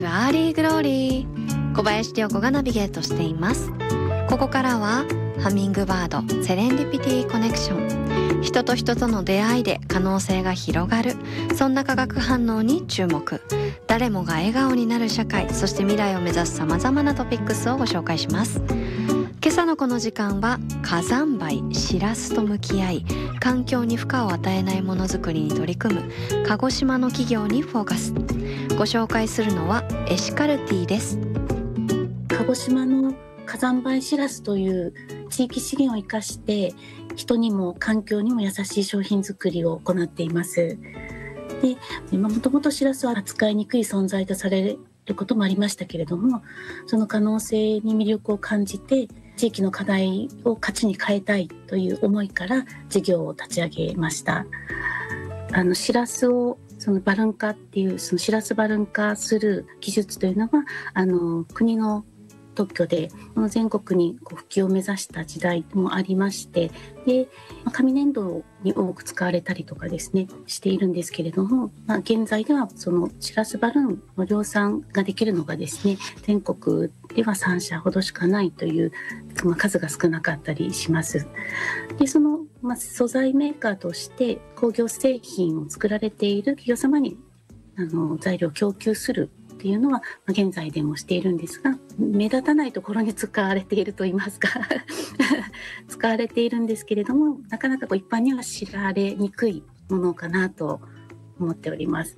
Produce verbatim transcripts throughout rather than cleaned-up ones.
アーリーグローリー、小林涼子がナビゲートしています。ここからはハミングバードセレンディピティコネクション、人と人との出会いで可能性が広がる、そんな化学反応に注目。誰もが笑顔になる社会、そして未来を目指すさまざまなトピックスをご紹介します。今朝のこの時間は火山灰、シラスと向き合い、環境に負荷を与えないものづくりに取り組む鹿児島の企業にフォーカス。ご紹介するのはエシカルティです。 鹿児島の火山灰シラスという地域資源を生かして人にも環境にも優しい商品作りを行っています。で、もともとシラスは扱いにくい存在とされることもありましたけれども、その可能性に魅力を感じて地域の課題を価値に変えたいという思いから事業を立ち上げました。あのシラスをそのバルーン化っていうそのシラスバルーン化する技術というのはあの国の特許で全国にこう普及を目指した時代もありまして、で紙粘土に多く使われたりとかですねしているんですけれども、まあ、現在ではそのシラスバルーンの量産ができるのがですね全国ではさんしゃほどしかないという、まあ、数が少なかったりします。でその、まあ、素材メーカーとして工業製品を作られている企業様にあの材料を供給するっていうのは現在でもしているんですが、目立たないところに使われていると言いますか使われているんですけれども、なかなかこう一般には知られにくいものかなと思っております。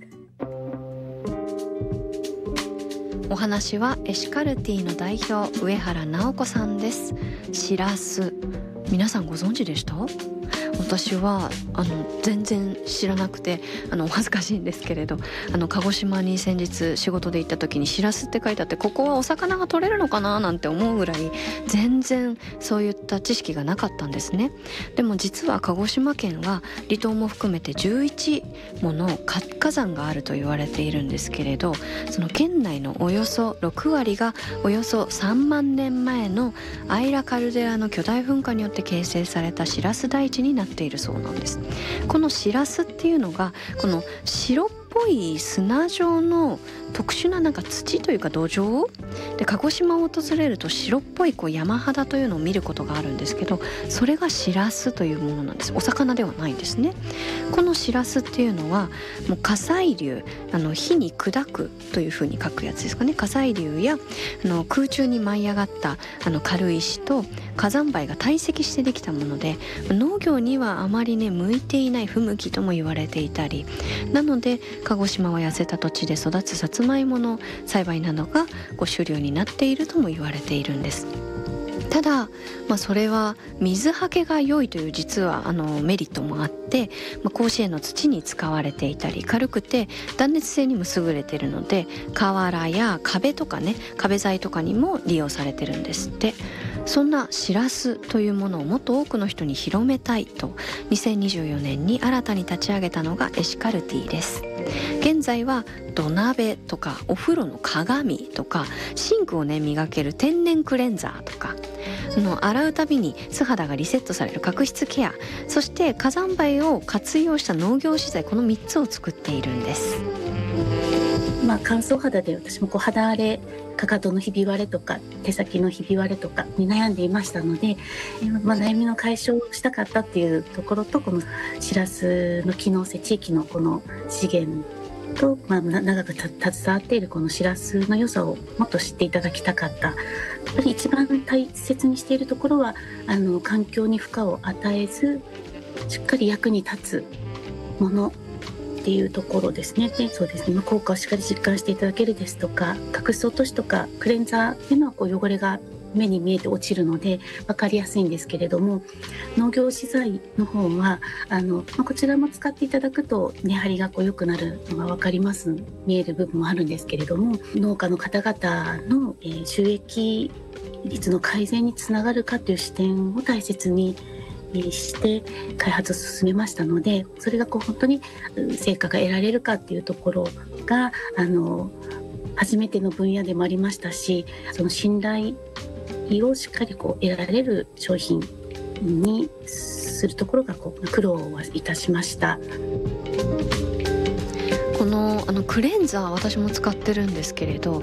お話はエシカルティの代表上原直子さんです。シラス、皆さんご存知でした？私はあの全然知らなくてあのお恥ずかしいんですけれど、あの鹿児島に先日仕事で行った時にシラスって書いてあって、ここはお魚が取れるのかななんて思うぐらい全然そういった知識がなかったんですね。でも実は鹿児島県は離島も含めてじゅういちもの活火山があると言われているんですけれど、その県内のおよそろくわりがおよそさんまんねんまえのアイラカルデラの巨大噴火によって形成されたシラス大地になっているそうなんです。このシラスっていうのがこの白っぽい砂状の特殊ななんか土というか土壌で、鹿児島を訪れると白っぽいこう山肌というのを見ることがあるんですけど、それがシラスというものなんです。お魚ではないんですね。このシラスっていうのはもう火砕流、あの火に砕くというふうに書くやつですかね。火砕流やあの空中に舞い上がったあの軽石と火山灰が堆積してできたもので、農業にはあまりね向いていない不向きとも言われていたり、なので鹿児島は痩せた土地で育つさつまいもの栽培などがこう主流になっているとも言われているんです。ただ、まあ、それは水はけが良いという実はあのメリットもあって、まあ、甲子園の土に使われていたり、軽くて断熱性にも優れているので瓦や壁とかね、壁材とかにも利用されてるんですって。そんなシラスというものをもっと多くの人に広めたいとにせんにじゅうよねんに新たに立ち上げたのがエシカルティです。現在は土鍋とかお風呂の鏡とかシンクをね磨ける天然クレンザーとか、あの洗うたびに素肌がリセットされる角質ケア、そして火山灰を活用した農業資材、このみっつを作っているんです。 まあ、乾燥肌で私もこう肌荒れ、かかとのひび割れとか手先のひび割れとかに悩んでいましたので、まあ、悩みの解消をしたかったっていうところと、このシラスの機能性、地域のこの資源と、まあ、長く携わっているこのシラスの良さをもっと知っていただきたかった。やっぱり一番大切にしているところはあの環境に負荷を与えずしっかり役に立つものっていうところですね。で、そうですね、まあ、効果をしっかり実感していただけるですとか、角質落としとかクレンザーっていうのはこう汚れが目に見えて落ちるので分かりやすいんですけれども、農業資材の方はあの、まあ、こちらも使っていただくと根張りがこう良くなるのが分かります、見える部分もあるんですけれども、農家の方々の、えー、収益率の改善につながるかという視点を大切にして開発を進めましたので、それがこう本当に成果が得られるかっていうところがあの初めての分野でもありましたし、その信頼をしっかりこう得られる商品にするところがこう苦労はいたしました。 このあのクレンザー私も使ってるんですけれど、